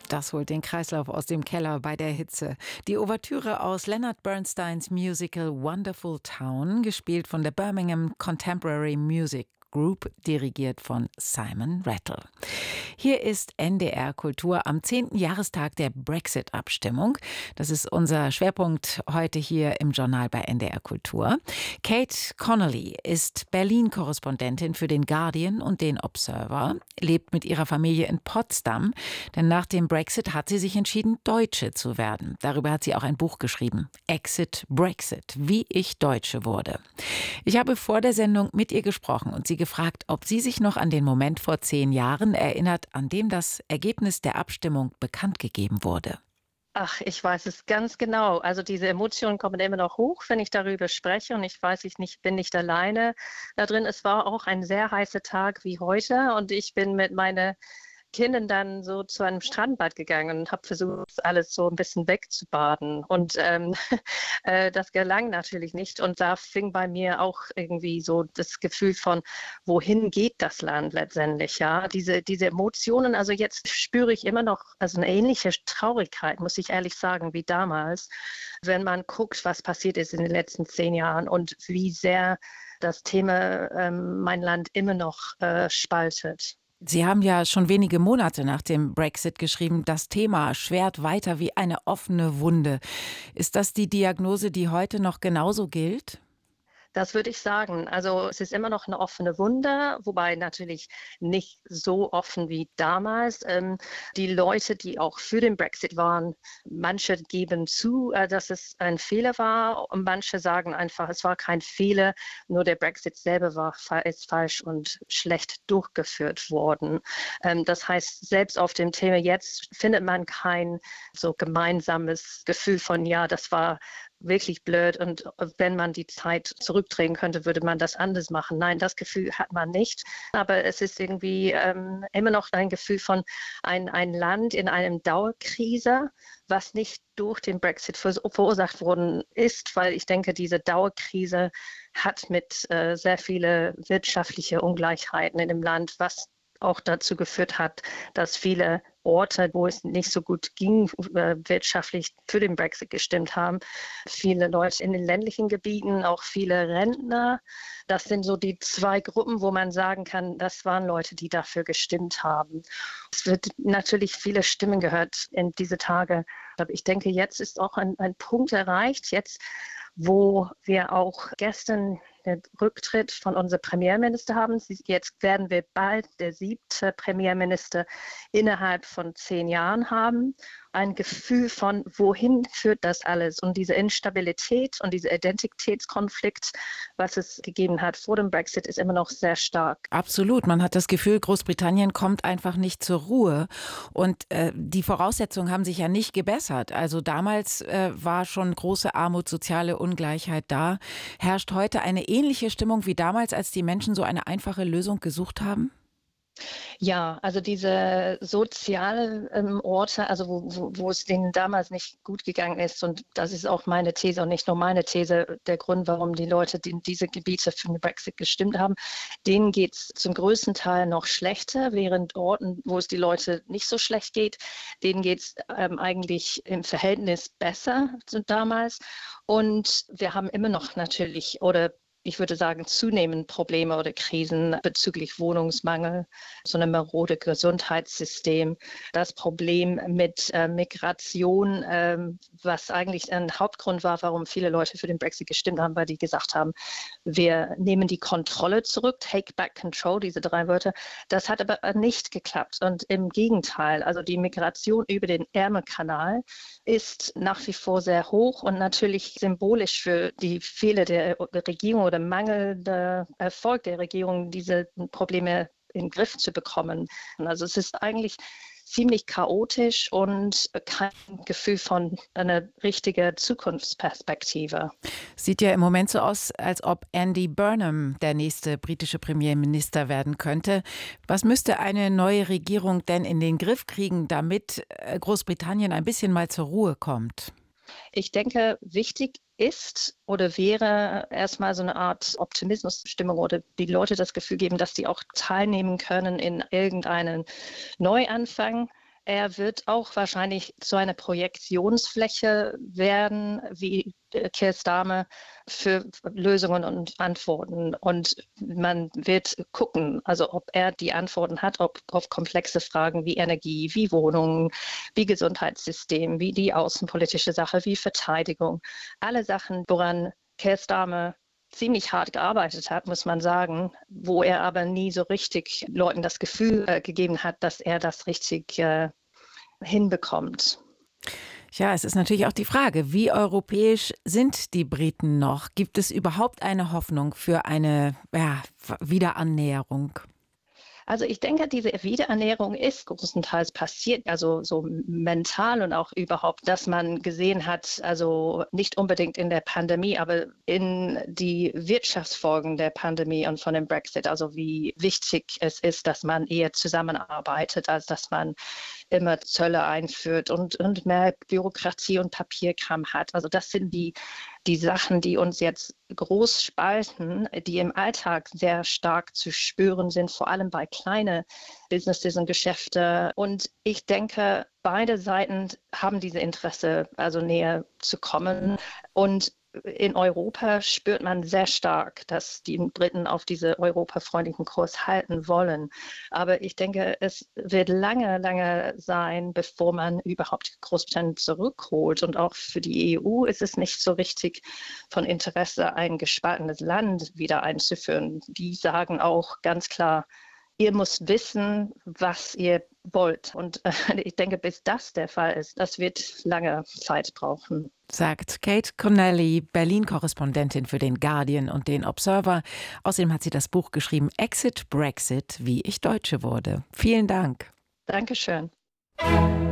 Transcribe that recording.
Das holt den Kreislauf aus dem Keller bei der Hitze. Die Ouvertüre aus Leonard Bernsteins Musical Wonderful Town, gespielt von der Birmingham Contemporary Music Group, dirigiert von Simon Rattle. Hier ist NDR Kultur am 10. Jahrestag der Brexit-Abstimmung. Das ist unser Schwerpunkt heute hier im Journal bei NDR Kultur. Kate Connolly ist Berlin-Korrespondentin für den Guardian und den Observer, lebt mit ihrer Familie in Potsdam, denn nach dem Brexit hat sie sich entschieden, Deutsche zu werden. Darüber hat sie auch ein Buch geschrieben, Exit Brexit, wie ich Deutsche wurde. Ich habe vor der Sendung mit ihr gesprochen und sie gefragt, ob sie sich noch an den Moment vor 10 Jahren erinnert, an dem das Ergebnis der Abstimmung bekannt gegeben wurde. Ach, ich weiß es ganz genau. Also diese Emotionen kommen immer noch hoch, wenn ich darüber spreche. Und bin nicht alleine da drin. Es war auch ein sehr heißer Tag wie heute. Und ich bin mit meiner Kindern dann so zu einem Strandbad gegangen und habe versucht, alles so ein bisschen wegzubaden. Und das gelang natürlich nicht. Und da fing bei mir auch irgendwie so das Gefühl von, wohin geht das Land letztendlich? Ja, diese Emotionen, also jetzt spüre ich immer noch also eine ähnliche Traurigkeit, muss ich ehrlich sagen, wie damals, wenn man guckt, was passiert ist in den letzten 10 Jahren und wie sehr das Thema mein Land immer noch spaltet. Sie haben ja schon wenige Monate nach dem Brexit geschrieben, das Thema schwert weiter wie eine offene Wunde. Ist das die Diagnose, die heute noch genauso gilt? Das würde ich sagen. Also es ist immer noch eine offene Wunde, wobei natürlich nicht so offen wie damals. Die Leute, die auch für den Brexit waren, manche geben zu, dass es ein Fehler war und manche sagen einfach, es war kein Fehler, nur der Brexit selber ist falsch und schlecht durchgeführt worden. Das heißt, selbst auf dem Thema jetzt findet man kein so gemeinsames Gefühl von, ja, das war wirklich blöd und wenn man die Zeit zurückdrehen könnte, würde man das anders machen. Nein, das Gefühl hat man nicht. Aber es ist irgendwie immer noch ein Gefühl von ein Land in einer Dauerkrise, was nicht durch den Brexit verursacht worden ist, weil ich denke, diese Dauerkrise hat mit sehr viele wirtschaftliche Ungleichheiten in dem Land, was auch dazu geführt hat, dass viele Orte, wo es nicht so gut ging, wirtschaftlich für den Brexit gestimmt haben. Viele Leute in den ländlichen Gebieten, auch viele Rentner. Das sind so die 2 Gruppen, wo man sagen kann, das waren Leute, die dafür gestimmt haben. Es wird natürlich viele Stimmen gehört in diese Tage. Aber ich denke, jetzt ist auch ein Punkt erreicht, jetzt wo wir auch gestern den Rücktritt von unserem Premierminister haben. Jetzt werden wir bald der 7. Premierminister innerhalb von 10 Jahren haben. Ein Gefühl von, wohin führt das alles? Und diese Instabilität und dieser Identitätskonflikt, was es gegeben hat vor dem Brexit, ist immer noch sehr stark. Absolut. Man hat das Gefühl, Großbritannien kommt einfach nicht zur Ruhe. Und die Voraussetzungen haben sich ja nicht gebessert. Also damals war schon große Armut, soziale Ungleichheit da. Herrscht heute eine ähnliche Stimmung wie damals, als die Menschen so eine einfache Lösung gesucht haben? Ja, also diese sozialen Orte, also wo es denen damals nicht gut gegangen ist, und das ist auch meine These und nicht nur meine These, der Grund, warum die Leute, die in diese Gebiete für den Brexit gestimmt haben, denen geht es zum größten Teil noch schlechter, während Orten, wo es die Leute nicht so schlecht geht, denen geht es eigentlich im Verhältnis besser damals. Und wir haben immer noch natürlich, oder ich würde sagen, zunehmend Probleme oder Krisen bezüglich Wohnungsmangel, so ein marode Gesundheitssystem, das Problem mit Migration, was eigentlich ein Hauptgrund war, warum viele Leute für den Brexit gestimmt haben, weil die gesagt haben, wir nehmen die Kontrolle zurück, take back control, diese 3 Wörter. Das hat aber nicht geklappt und im Gegenteil, also die Migration über den Ärmelkanal ist nach wie vor sehr hoch und natürlich symbolisch für die Fehler der Regierung oder mangelnder Erfolg der Regierung, diese Probleme in den Griff zu bekommen. Also es ist eigentlich ziemlich chaotisch und kein Gefühl von einer richtigen Zukunftsperspektive. Sieht ja im Moment so aus, als ob Andy Burnham der nächste britische Premierminister werden könnte. Was müsste eine neue Regierung denn in den Griff kriegen, damit Großbritannien ein bisschen mal zur Ruhe kommt? Ich denke, wichtig ist oder wäre erstmal so eine Art Optimismusstimmung oder die Leute das Gefühl geben, dass die auch teilnehmen können in irgendeinen Neuanfang. Er wird auch wahrscheinlich so eine Projektionsfläche werden, wie Keir Starmer für Lösungen und Antworten. Und man wird gucken, also ob er die Antworten hat, ob auf komplexe Fragen wie Energie, wie Wohnungen, wie Gesundheitssystem, wie die außenpolitische Sache, wie Verteidigung. Alle Sachen, woran Keir Starmer ziemlich hart gearbeitet hat, muss man sagen, wo er aber nie so richtig Leuten das Gefühl gegeben hat, dass er das richtig hinbekommt. Ja, es ist natürlich auch die Frage, wie europäisch sind die Briten noch? Gibt es überhaupt eine Hoffnung für eine Wiederannäherung? Also ich denke, diese Wiederernährung ist großenteils passiert, also so mental und auch überhaupt, dass man gesehen hat, also nicht unbedingt in der Pandemie, aber in die Wirtschaftsfolgen der Pandemie und von dem Brexit, also wie wichtig es ist, dass man eher zusammenarbeitet, als dass man immer Zölle einführt und mehr Bürokratie und Papierkram hat. Also das sind die Sachen, die uns jetzt groß spalten, die im Alltag sehr stark zu spüren sind, vor allem bei kleinen Businesses und Geschäfte. Und ich denke, beide Seiten haben diese Interesse, also näher zu kommen. Und in Europa spürt man sehr stark, dass die Briten auf diese europafreundlichen Kurs halten wollen. Aber ich denke, es wird lange, lange sein, bevor man überhaupt Großbritannien zurückholt. Und auch für die EU ist es nicht so richtig von Interesse, ein gespaltenes Land wieder einzuführen. Die sagen auch ganz klar, ihr müsst wissen, was ihr wollt. Und ich denke, bis das der Fall ist, das wird lange Zeit brauchen. Sagt Kate Connelly, Berlin-Korrespondentin für den Guardian und den Observer. Außerdem hat sie das Buch geschrieben Exit Brexit, wie ich Deutsche wurde. Vielen Dank. Dankeschön.